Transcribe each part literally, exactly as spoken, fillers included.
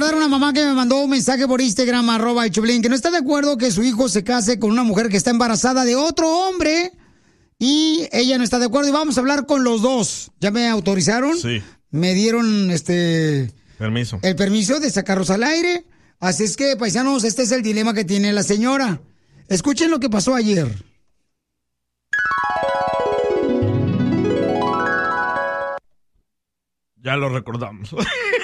recordar a una mamá que me mandó un mensaje por Instagram, arroba el Choplin, que no está de acuerdo que su hijo se case con una mujer que está embarazada de otro hombre y ella no está de acuerdo y vamos a hablar con los dos. ¿Ya me autorizaron? Sí. Me dieron este... Permiso. El permiso de sacarlos al aire. Así es que, paisanos, este es el dilema que tiene la señora. Escuchen lo que pasó ayer. Ya lo recordamos.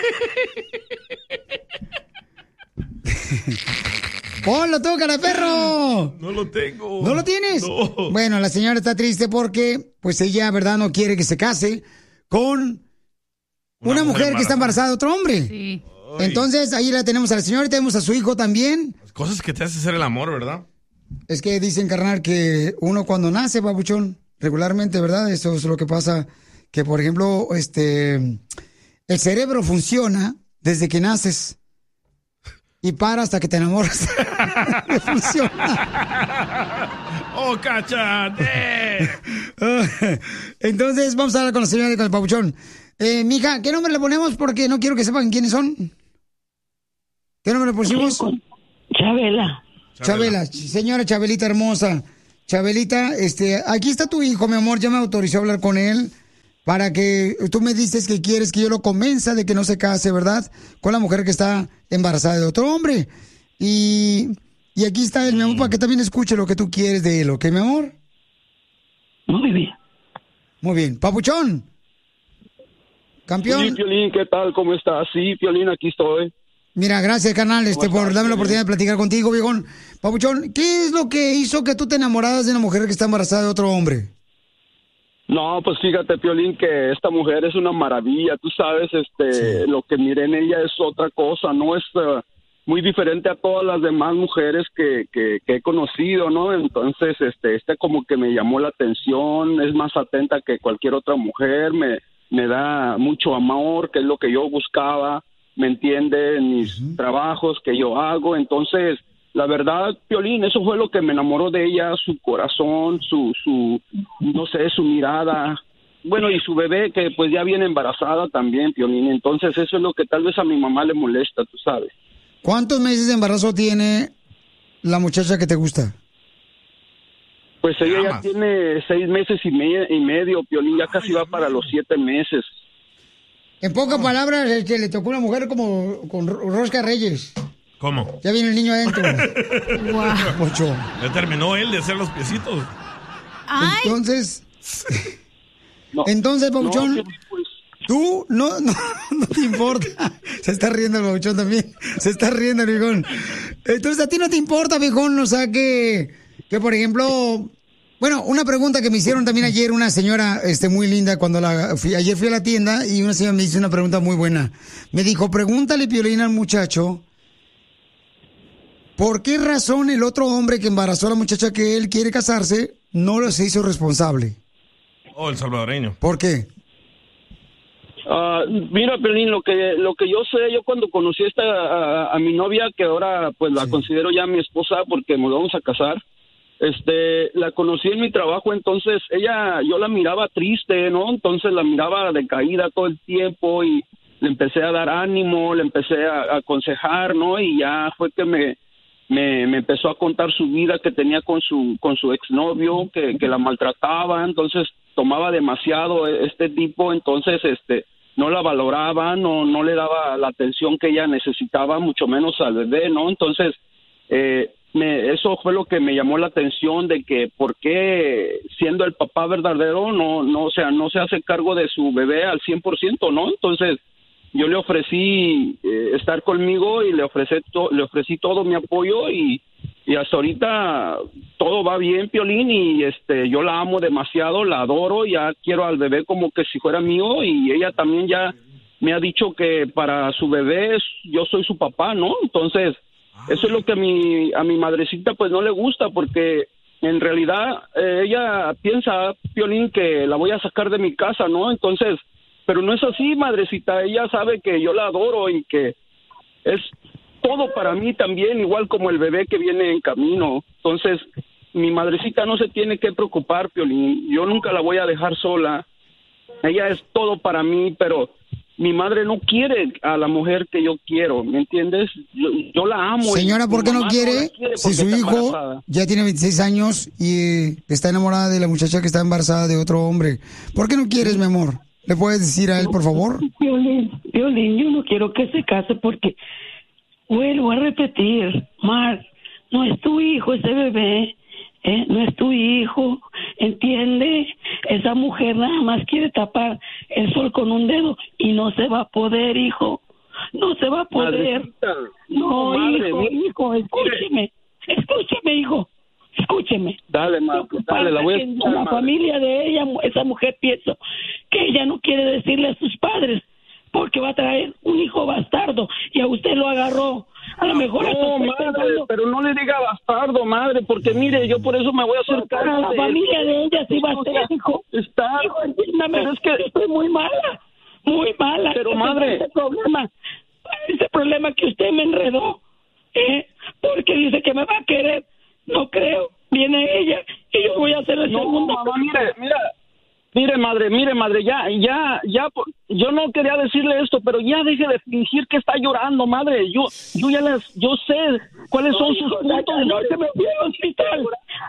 ¡Ponlo tú, cara de perro! No lo tengo. ¿No lo tienes? No. Bueno, la señora está triste porque, pues ella, ¿verdad?, no quiere que se case con una, Una mujer, mujer que está embarazada de otro hombre. Sí. Ay. Entonces, ahí la tenemos a la señora y tenemos a su hijo también. Cosas que te hace hacer el amor, ¿verdad? Es que dicen, carnal, que uno cuando nace, babuchón, regularmente, ¿verdad? Eso es lo que pasa, que por ejemplo, este, el cerebro funciona desde que naces y para hasta que te enamoras. Funciona. ¡Oh, cáchate! Entonces, vamos a hablar con la señora y con el papuchón. Eh, mija, ¿qué nombre le ponemos? Porque no quiero que sepan quiénes son. ¿Qué nombre le pusimos? Chabela. Chabela, señora Chabelita hermosa. Chabelita, este, aquí está tu hijo, mi amor, ya me autorizó a hablar con él para que tú me dices que quieres que yo lo convenza de que no se case, ¿verdad? Con la mujer que está embarazada de otro hombre. Y, y aquí está él, mi amor, para que también escuche lo que tú quieres de él, ¿ok, mi amor? Muy bien. Muy bien. Papuchón. Campeón. Sí, Piolín, ¿qué tal? ¿Cómo estás? Sí, Piolín, aquí estoy. Mira, gracias, carnal, este, ¿Cómo por estás, darme la Piolín? oportunidad de platicar contigo, viejón. Papuchón, ¿qué es lo que hizo que tú te enamoraras de una mujer que está embarazada de otro hombre? No, pues fíjate, Piolín, que esta mujer es una maravilla. Tú sabes, este, Sí. lo que miré en ella es otra cosa, no es uh, muy diferente a todas las demás mujeres que, que, que he conocido, ¿no? Entonces, este, este como que me llamó la atención, es más atenta que cualquier otra mujer, me, me da mucho amor, que es lo que yo buscaba, me entiende, en mis uh-huh. trabajos que yo hago. Entonces, la verdad, Piolín, eso fue lo que me enamoró de ella, su corazón, su, su, no sé, su mirada. Bueno, y su bebé, que pues ya viene embarazada también, Piolín. Entonces, eso es lo que tal vez a mi mamá le molesta, tú sabes. ¿Cuántos meses de embarazo tiene la muchacha que te gusta? Pues ella ya Llamas. tiene seis meses y, me- y medio, Piolín, ya casi va para los siete meses. En pocas palabras, este, le tocó una mujer como con ro- rosca Reyes. ¿Cómo? Ya viene el niño adentro. Guau. Pocho. Ya terminó él de hacer los piecitos. Ay, Entonces, No, entonces, no, Papuchón, Piolín, pues, tú no, no, no te importa. Se está riendo el Papuchón también. Se está riendo el viejón. Entonces, a ti no te importa, viejón, o sea, que, que por ejemplo... Bueno, una pregunta que me hicieron también ayer una señora este, muy linda cuando la fui, ayer fui a la tienda y una señora me hizo una pregunta muy buena. Me dijo, pregúntale, Piolín, al muchacho, ¿por qué razón el otro hombre que embarazó a la muchacha que él quiere casarse no lo se hizo responsable? Oh, el salvadoreño. ¿Por qué? Ah, mira, Piolín, lo que lo que yo sé, yo cuando conocí a, esta, a, a mi novia, que ahora pues la Sí. considero ya mi esposa porque nos vamos a casar, este, la conocí en mi trabajo, entonces ella, yo la miraba triste, ¿no? Entonces la miraba decaída todo el tiempo y le empecé a dar ánimo, le empecé a, a aconsejar, ¿no? Y ya fue que me, me, me empezó a contar su vida que tenía con su, con su exnovio, que, que la maltrataba, entonces tomaba demasiado este tipo, entonces este no la valoraba, no, no le daba la atención que ella necesitaba, mucho menos al bebé, ¿no? Entonces, eh, me, eso fue lo que me llamó la atención de que por qué siendo el papá verdadero no, no, o sea, no se hace cargo de su bebé al cien por ciento, ¿no? Entonces, yo le ofrecí eh, estar conmigo y le ofrecí, to- le ofrecí todo mi apoyo y, y hasta ahorita todo va bien, Piolín, y este yo la amo demasiado, la adoro, ya quiero al bebé como que si fuera mío y ella también ya me ha dicho que para su bebé es- yo soy su papá, ¿no? Entonces, eso es lo que a mi, a mi madrecita pues no le gusta porque en realidad eh, ella piensa, Piolín, que la voy a sacar de mi casa, ¿no? Entonces, pero no es así, madrecita, ella sabe que yo la adoro y que es todo para mí también, igual como el bebé que viene en camino. Entonces, mi madrecita no se tiene que preocupar, Piolín, yo nunca la voy a dejar sola, ella es todo para mí, pero mi madre no quiere a la mujer que yo quiero, ¿me entiendes? Yo, yo la amo. Señora, ¿por qué no quiere? No quiere Si su hijo ya tiene veintiséis años y está enamorada de la muchacha que está embarazada de otro hombre, ¿por qué no quieres, mi amor? ¿Le puedes decir a él, por favor? Piolín, Piolín, yo no quiero que se case porque, vuelvo a repetir, Mar, no es tu hijo ese bebé, ¿eh? No es tu hijo, ¿entiende? Esa mujer nada más quiere tapar el sol con un dedo y no se va a poder, hijo, no se va a poder. Madrecita. No, Madre, hijo, mi- hijo, escúcheme, escúcheme, hijo, escúcheme. Dale, madre, Lo que dale, la pasa voy a es que escuchar, la madre. familia de ella, esa mujer, pienso que ella no quiere decirle a sus padres porque va a traer un hijo bastardo y a usted lo agarró. A lo mejor hasta No, estoy madre, pensando, pero no le diga bastardo, madre, porque mire, yo por eso me voy a hacer para cargo la de familia de ella sí va a O ser, sea, hijo. Está, Hijo, entiéndame, pero es que, yo estoy muy mala, muy mala. Pero, Yo tengo madre. ese problema, ese problema que usted me enredó, ¿eh? Porque dice que me va a querer, no creo, viene ella y yo voy a hacer el no, segundo. mamá, mire, mira, mire, madre, mire, madre, ya, ya, ya, por- yo no quería decirle esto, pero ya deje de fingir que está llorando, madre, yo, yo ya les, yo sé cuáles son sus puntos. Anoche me fui al hospital,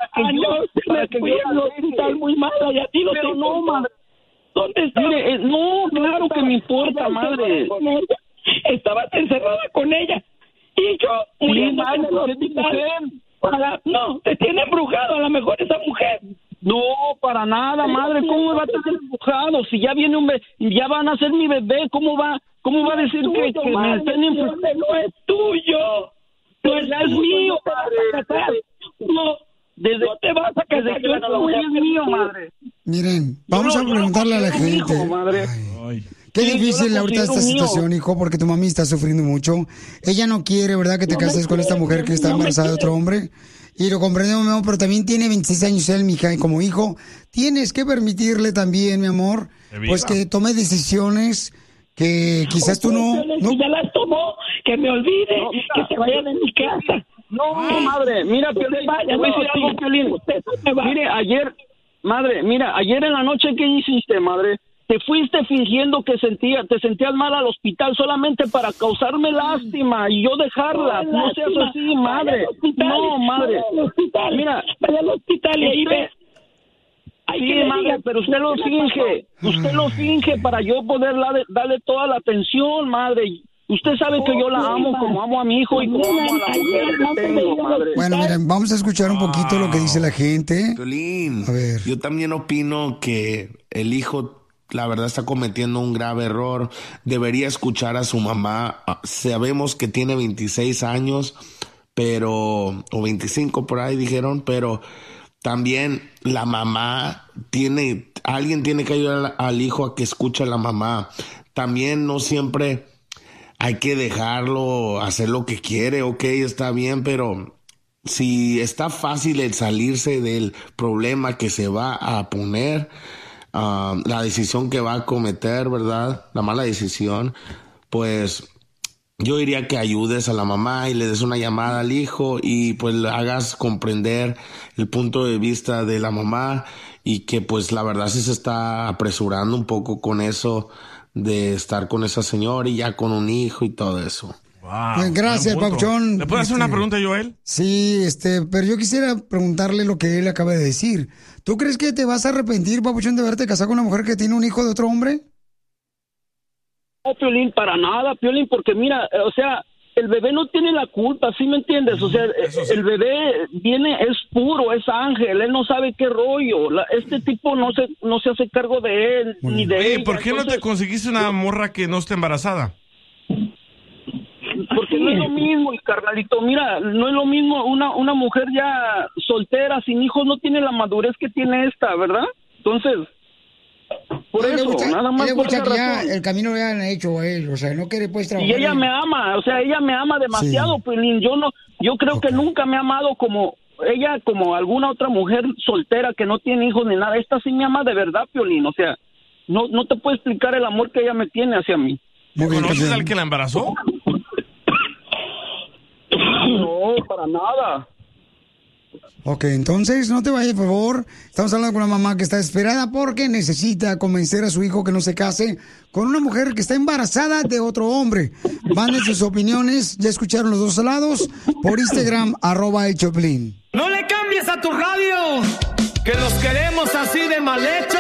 anoche para me que fui yo al la hospital deje. muy mala y a ti no Pero te no, importó. madre. ¿Dónde estabas? Mire, eh, no, claro que me importa, Estabas madre. encerrada con ella. Estabas encerrada con ella. Y yo, Sí, muriendo madre, en el porque es mi hospital. mujer. Para- no, te tiene embrujado a lo mejor esa mujer. No, para nada, madre, ¿cómo me va a tener empujado? Si ya viene un bebé, ya van a ser mi bebé, ¿cómo va, cómo va a decir que, Tuyo, que me madre, estén empujando? no es tuyo. No es, Ya es tuyo, mío, no te vas madre. a casar. No, Desde, no te vas a casar. desde que Yo la no lo voy a conocí es mío, permitir. madre. Miren, vamos Yo a lo- yo lo preguntarle a la considero mi gente. hijo, madre. Ay. Qué Sí, yo difícil la ahorita esta considero mío. situación, hijo, porque tu mami está sufriendo mucho. Ella no quiere, ¿verdad?, que te No me cases con esta quiere, mujer que está no me embarazada de otro quiere. hombre. Y lo comprendemos, mi amor, pero también tiene veintiséis años él, mija, y como hijo, tienes que permitirle también, mi amor, Que viva. pues que tome decisiones que quizás tú no... Opciones, no si ya las tomó, que me olvide, No, mira. que se vaya de mi casa. No, madre, mira, Usted Piolín, vaya, te voy a no, decir sí, algo, Piolín. usted se va. Mire, ayer, madre, mira, ayer en la noche, ¿qué hiciste, madre? Te fuiste fingiendo que sentía, te sentías mal al hospital solamente para causarme lástima y yo dejarla. No, No seas lástima. así, madre. Vaya al hospital, No, madre. Vaya al hospital, Mira, vaya al hospital y ahí usted- ve. Hay Sí, que le madre, diga pero usted lo qué le finge. Usted lo finge para yo poder darle, darle toda la atención, madre. Usted sabe que yo la amo como amo a mi hijo y como amo a la mujer que tengo, madre. Bueno, miren, vamos a escuchar un poquito lo que dice la gente. Piolín, A ver. yo también opino que el hijo, la verdad, está cometiendo un grave error. Debería escuchar a su mamá. Ah, Sabemos que tiene veintiséis años, pero, o veinticinco por ahí dijeron, pero también la mamá tiene, alguien tiene que ayudar al hijo a que escuche a la mamá. También no siempre hay que dejarlo hacer lo que quiere, ok, está bien, pero si está fácil el salirse del problema que se va a poner, ah, la decisión que va a cometer, ¿verdad? La mala decisión, pues yo diría que ayudes a la mamá y le des una llamada al hijo y pues le hagas comprender el punto de vista de la mamá y que pues la verdad sí se está apresurando un poco con eso de estar con esa señora y ya con un hijo y todo eso. Wow, Eh, gracias, buen punto. Papuchón. ¿Le puedo hacer una Este- pregunta, Joel? Sí, este, pero yo quisiera preguntarle lo que él acaba de decir. ¿Tú crees que te vas a arrepentir, Papuchón, de haberte casado con una mujer que tiene un hijo de otro hombre? No, Piolín, para nada, Piolín, porque mira, eh, o sea, el bebé no tiene la culpa, ¿sí me entiendes? O sea, eh, Eso sí. el bebé viene, es puro, es ángel, él no sabe qué rollo. La- este tipo no se, no se hace cargo de él, ni de Oye, ella. ¿por qué no te entonces, conseguiste una morra que no esté embarazada? Porque no es lo mismo, y carnalito, mira, no es lo mismo una, una mujer ya soltera, sin hijos, no tiene la madurez que tiene esta, ¿verdad? Entonces, por Él le eso, gusta- nada más él le por gusta esa que ya razón. el camino lo hayan hecho a él, o sea, no quiere pues trabajar. Y ella en- me ama, o sea, ella me ama demasiado, Sí. Piolín. Yo no, yo creo Ok. que nunca me ha amado como ella, como alguna otra mujer soltera que no tiene hijos ni nada. Esta sí me ama de verdad, Piolín. O sea, no, no te puedo explicar el amor que ella me tiene hacia mí. Muy bien, ¿Conoces campeón. al que la embarazó? No, para nada. Ok, entonces no te vayas, por favor. Estamos hablando con una mamá que está desesperada porque necesita convencer a su hijo que no se case con una mujer que está embarazada de otro hombre. Manden sus opiniones, ya escucharon los dos lados, por Instagram, arroba el Choplin. No le cambies a tu radio, que los queremos así de mal hecho.